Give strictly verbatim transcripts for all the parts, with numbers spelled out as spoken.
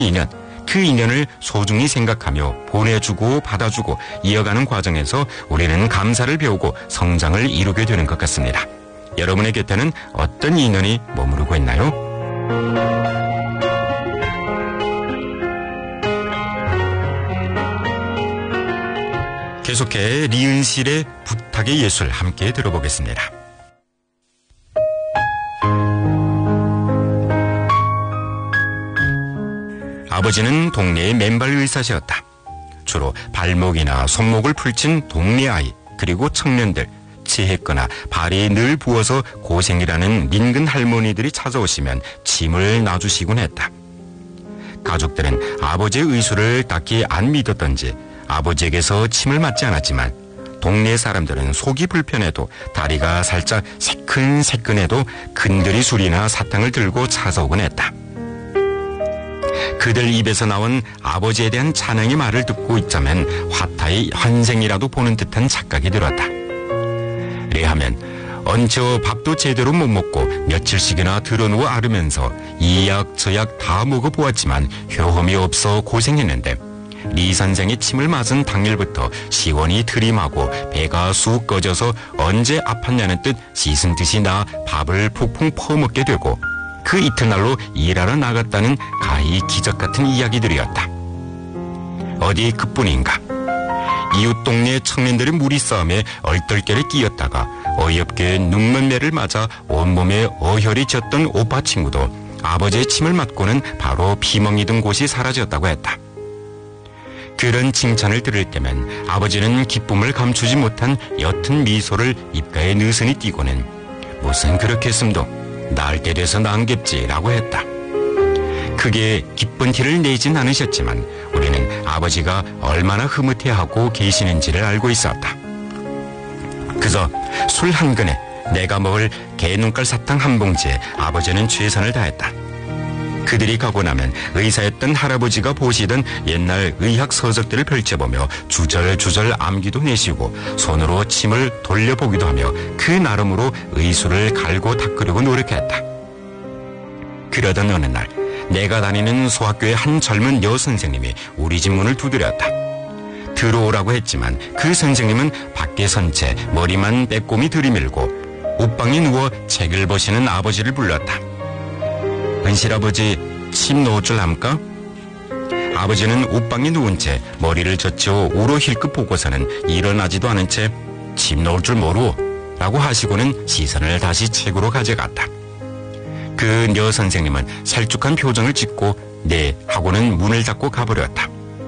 인연, 그 인연을 소중히 생각하며 보내주고 받아주고 이어가는 과정에서 우리는 감사를 배우고 성장을 이루게 되는 것 같습니다. 여러분의 곁에는 어떤 인연이 머무르고 있나요? 계속해 리은실의 부탁의 예술 함께 들어보겠습니다. 아버지는 동네의 맨발 의사시였다. 주로 발목이나 손목을 풀친 동네 아이 그리고 청년들, 체했거나 발이 늘 부어서 고생이라는 민근 할머니들이 찾아오시면 침을 놔주시곤 했다. 가족들은 아버지의 의술을 딱히 안 믿었던지 아버지에게서 침을 맞지 않았지만 동네 사람들은 속이 불편해도 다리가 살짝 새끈새끈해도 근들이 술이나 사탕을 들고 찾아오곤 했다. 그들 입에서 나온 아버지에 대한 찬양의 말을 듣고 있자면 화타의 환생이라도 보는 듯한 착각이 들었다. 그래하면 얹혀 밥도 제대로 못 먹고 며칠씩이나 드러누워 앓으면서 이 약 저 약 다 먹어보았지만 효험이 없어 고생했는데 리 선생이 침을 맞은 당일부터 시원히 들이마고 배가 쑥 꺼져서 언제 아팠냐는 듯 씻은 듯이 나 밥을 푹푹 퍼먹게 되고 그 이튿날로 일하러 나갔다는 가히 기적 같은 이야기들이었다. 어디 그뿐인가? 이웃 동네 청년들의 무리싸움에 얼떨결에 끼었다가 어이없게 눈먼매를 맞아 온몸에 어혈이 졌던 오빠 친구도 아버지의 침을 맞고는 바로 피멍이 든 곳이 사라졌다고 했다. 그런 칭찬을 들을 때면 아버지는 기쁨을 감추지 못한 옅은 미소를 입가에 느슨히 띄고는 무슨 그렇게 했음도 나을 때 돼서 난겠지라고 했다. 크게 기쁜 티를 내진 않으셨지만 우리는 아버지가 얼마나 흐뭇해하고 계시는지를 알고 있었다. 그저 술 한 근에 내가 먹을 개눈깔 사탕 한 봉지에 아버지는 최선을 다했다. 그들이 가고 나면 의사였던 할아버지가 보시던 옛날 의학 서적들을 펼쳐보며 주절주절 암기도 내시고 손으로 침을 돌려보기도 하며 그 나름으로 의술을 갈고 닦으려고 노력했다. 그러던 어느 날 내가 다니는 소학교의 한 젊은 여선생님이 우리 집 문을 두드렸다. 들어오라고 했지만 그 선생님은 밖에 선 채 머리만 빼꼼히 들이밀고 옷방에 누워 책을 보시는 아버지를 불렀다. 은실아버지 침 놓을 줄 압니까? 아버지는 옷방에 누운 채 머리를 젖혀 우러 힐끗 보고서는 일어나지도 않은 채 침 놓을 줄 모르오 라고 하시고는 시선을 다시 책으로 가져갔다. 그 여선생님은 살쭉한 표정을 짓고 네 하고는 문을 닫고 가버렸다.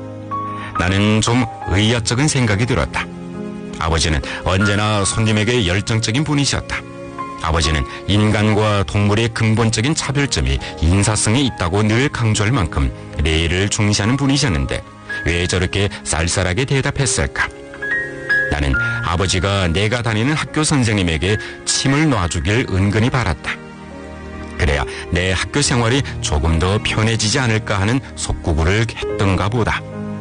나는 좀 의아적인 생각이 들었다. 아버지는 언제나 손님에게 열정적인 분이셨다. 아버지는 인간과 동물의 근본적인 차별점이 인사성에 있다고 늘 강조할 만큼礼를 중시하는 분이셨는데 왜 저렇게 쌀쌀하게 대답했을까? 나는 아버지가 내가 다니는 학교 선생님에게 침을 놔주길 은근히 바랐다. 그래야 내 학교 생활이 조금 더 편해지지 않을까 하는 속구구를 했던가 보다.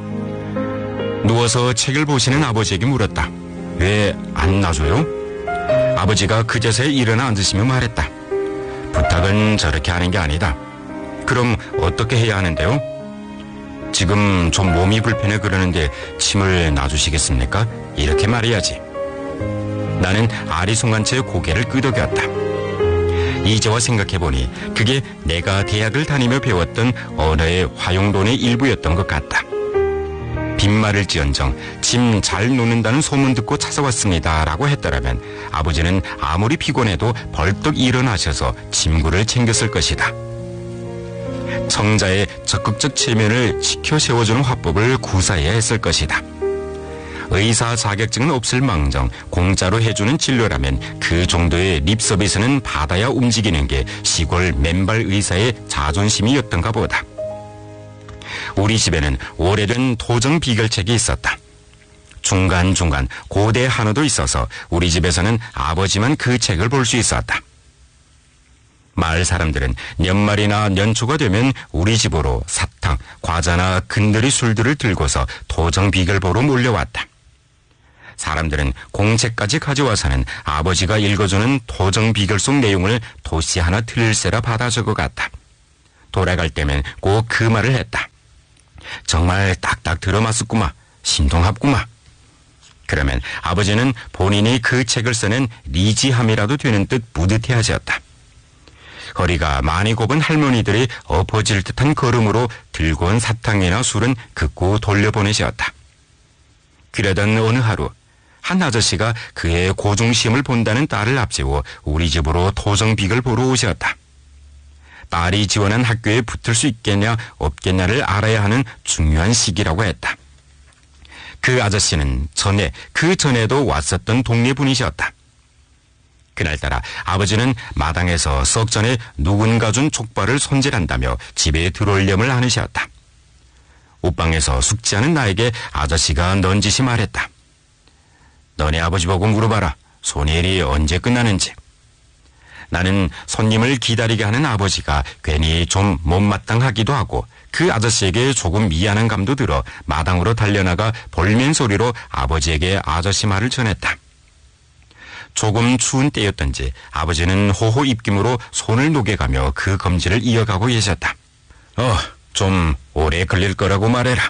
누워서 책을 보시는 아버지에게 물었다. 왜 안 놔줘요? 아버지가 그제서야 일어나 앉으시며 말했다. 부탁은 저렇게 하는 게 아니다. 그럼 어떻게 해야 하는데요? 지금 좀 몸이 불편해 그러는데 침을 놔주시겠습니까? 이렇게 말해야지. 나는 아리송한 채 고개를 끄덕였다. 이제와 생각해보니 그게 내가 대학을 다니며 배웠던 언어의 활용론의 일부였던 것 같다. 빈말을지언정 침 잘 놓는다는 소문 듣고 찾아왔습니다 라고 했더라면 아버지는 아무리 피곤해도 벌떡 일어나셔서 침구를 챙겼을 것이다. 청자의 적극적 체면을 지켜 세워주는 화법을 구사해야 했을 것이다. 의사 자격증은 없을 망정 공짜로 해주는 진료라면 그 정도의 립서비스는 받아야 움직이는 게 시골 맨발 의사의 자존심이었던가 보다. 우리 집에는 오래된 도정 비결책이 있었다. 중간중간 고대 한어도 있어서 우리 집에서는 아버지만 그 책을 볼 수 있었다. 마을 사람들은 연말이나 연초가 되면 우리 집으로 사탕, 과자나 근들이 술들을 들고서 도정 비결 보러 몰려왔다. 사람들은 공책까지 가져와서는 아버지가 읽어주는 도정 비결 속 내용을 도시 하나 틀릴세라 받아 적어갔다. 돌아갈 때면 꼭 그 말을 했다. 정말 딱딱 들어맞았구마. 신동합구마. 그러면 아버지는 본인이 그 책을 써낸 리지함이라도 되는 듯 뿌듯해하셨다. 허리가 많이 곱은 할머니들이 엎어질 듯한 걸음으로 들고 온 사탕이나 술은 긋고 돌려보내셨다. 그러던 어느 하루 한 아저씨가 그의 고중시험을 본다는 딸을 앞세워 우리 집으로 토정빅을 보러 오셨다. 딸이 지원한 학교에 붙을 수 있겠냐 없겠냐를 알아야 하는 중요한 시기라고 했다. 그 아저씨는 전에 그 전에도 왔었던 동네 분이셨다. 그날따라 아버지는 마당에서 썩 전에 누군가 준 족발을 손질한다며 집에 들어오려을 하느셨다. 옷방에서 숙제하는 나에게 아저씨가 넌지시 말했다. 너네 아버지 보고 물어봐라. 손일이 언제 끝나는지. 나는 손님을 기다리게 하는 아버지가 괜히 좀 못마땅하기도 하고 그 아저씨에게 조금 미안한 감도 들어 마당으로 달려나가 볼멘 소리로 아버지에게 아저씨 말을 전했다. 조금 추운 때였던지 아버지는 호호 입김으로 손을 녹여가며 그 검지를 이어가고 계셨다. 어, 좀 오래 걸릴 거라고 말해라.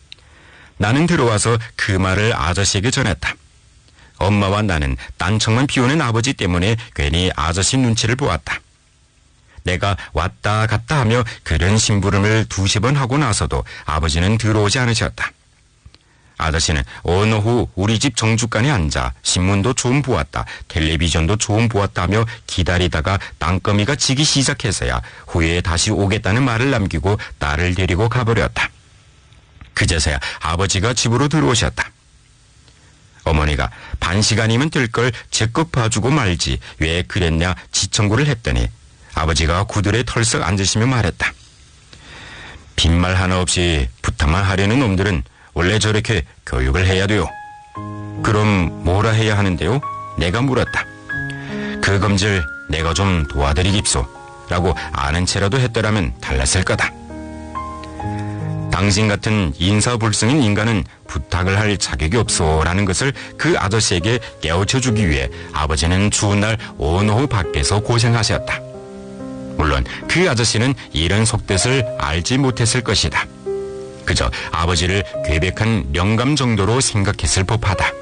나는 들어와서 그 말을 아저씨에게 전했다. 엄마와 나는 딴청만 피우는 아버지 때문에 괜히 아저씨 눈치를 보았다. 내가 왔다 갔다 하며 그런 심부름을 두세 번 하고 나서도 아버지는 들어오지 않으셨다. 아저씨는 어느 후 우리 집 정주간에 앉아 신문도 좀 보았다, 텔레비전도 좀 보았다 하며 기다리다가 땅거미가 지기 시작해서야 후에 다시 오겠다는 말을 남기고 딸을 데리고 가버렸다. 그제서야 아버지가 집으로 들어오셨다. 어머니가 반 시간이면 될 걸 제껏 봐주고 말지 왜 그랬냐 지청구를 했더니 아버지가 구들에 털썩 앉으시며 말했다. 빈말 하나 없이 부탁만 하려는 놈들은 원래 저렇게 교육을 해야 돼요. 그럼 뭐라 해야 하는데요? 내가 물었다. 그 검질 내가 좀 도와드리깁소 라고 아는 채라도 했더라면 달랐을 거다. 당신 같은 인사불성인 인간은 부탁을 할 자격이 없소라는 것을 그 아저씨에게 깨우쳐주기 위해 아버지는 추운 날 온오후 밖에서 고생하셨다. 물론 그 아저씨는 이런 속뜻을 알지 못했을 것이다. 그저 아버지를 괴백한 영감 정도로 생각했을 법하다.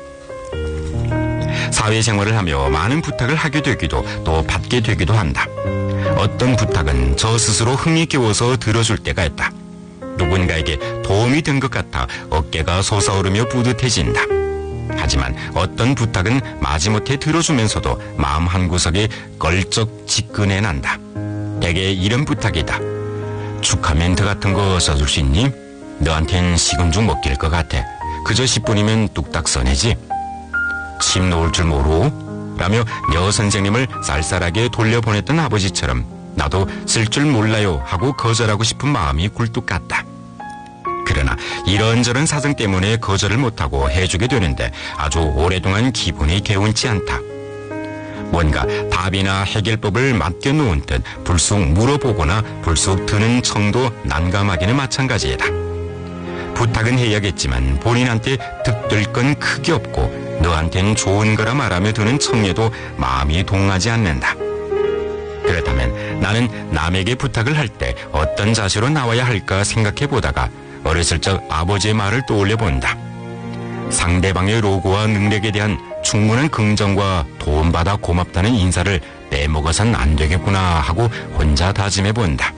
사회생활을 하며 많은 부탁을 하게 되기도 또 받게 되기도 한다. 어떤 부탁은 저 스스로 흥이 끼워서 들어줄 때가 있다. 누군가에게 도움이 된 것 같아 어깨가 솟아오르며 뿌듯해진다. 하지만 어떤 부탁은 마지못해 들어주면서도 마음 한구석에 걸쩍 지끈해 난다. 대개 이런 부탁이다. 축하 멘트 같은 거 써줄 수 있니? 너한텐 식은 죽 먹길 것 같아. 그저 십 분이면 뚝딱 써내지. 침 놓을 줄 모르오? 라며 여 선생님을 쌀쌀하게 돌려보냈던 아버지처럼 나도 쓸 줄 몰라요 하고 거절하고 싶은 마음이 굴뚝 같다. 그러나 이런저런 사정 때문에 거절을 못하고 해주게 되는데 아주 오랫동안 기분이 개운치 않다. 뭔가 답이나 해결법을 맡겨놓은 듯 불쑥 물어보거나 불쑥 드는 청도 난감하기는 마찬가지이다. 부탁은 해야겠지만 본인한테 득될 건 크게 없고 너한텐 좋은 거라 말하며 드는 청에도 마음이 동하지 않는다. 그렇다면 나는 남에게 부탁을 할 때 어떤 자세로 나와야 할까 생각해보다가 어렸을 적 아버지의 말을 떠올려 본다. 상대방의 로고와 능력에 대한 충분한 긍정과 도움받아 고맙다는 인사를 빼먹어선 안 되겠구나 하고 혼자 다짐해 본다.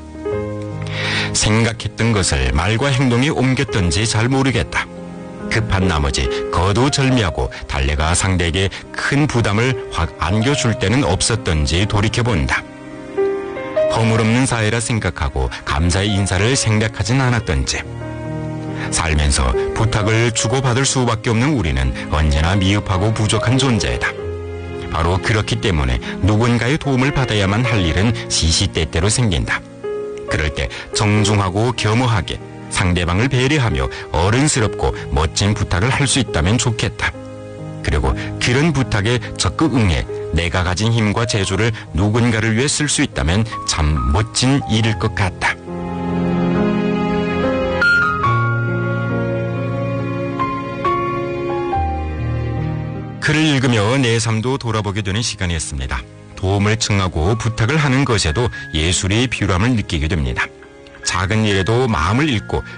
생각했던 것을 말과 행동에 옮겼던지 잘 모르겠다. 급한 나머지 거두절미하고 달래가 상대에게 큰 부담을 확 안겨줄 때는 없었던지 돌이켜본다. 허물없는 사이라 생각하고 감사의 인사를 생략하진 않았던지. 살면서 부탁을 주고받을 수밖에 없는 우리는 언제나 미흡하고 부족한 존재이다. 바로 그렇기 때문에 누군가의 도움을 받아야만 할 일은 시시때때로 생긴다. 그럴 때 정중하고 겸허하게 상대방을 배려하며 어른스럽고 멋진 부탁을 할 수 있다면 좋겠다. 그리고 그런 부탁에 적극 응해 내가 가진 힘과 재주를 누군가를 위해 쓸 수 있다면 참 멋진 일일 것 같다. 글을 읽으며 내 삶도 돌아보게 되는 시간이었습니다. 도움을 청하고 부탁을 하는 것에도 예술의 필요함을 느끼게 됩니다. 작은 일에도 마음을 읽고